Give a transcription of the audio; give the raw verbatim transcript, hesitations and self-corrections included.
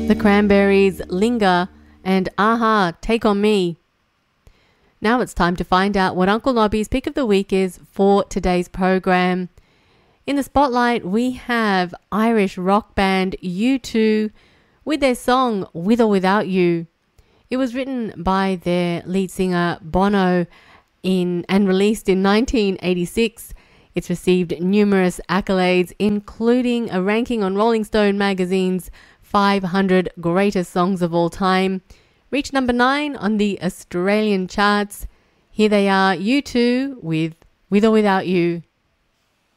The Cranberries, Linger, and Aha, Take On Me. Now it's time to find out what Uncle Nobby's pick of the week is for today's program. In the spotlight, we have Irish rock band U two with their song With or Without You. It was written by their lead singer Bono in and released in nineteen eighty-six. It's received numerous accolades, including a ranking on Rolling Stone magazine's five hundred greatest songs of all time. Reached number nine on the Australian charts. Here they are, U two with With or Without You.